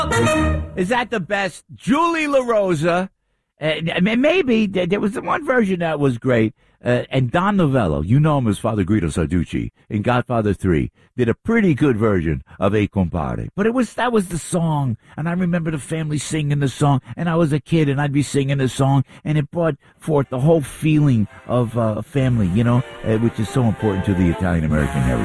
Is that the best? Julie LaRosa. Maybe there was one version that was great. And Don Novello, you know him as Father Guido Sarducci in Godfather 3, did a pretty good version of E Compare. But that was the song, and I remember the family singing the song, and I was a kid, and I'd be singing the song, and it brought forth the whole feeling of family, which is so important to the Italian-American heritage.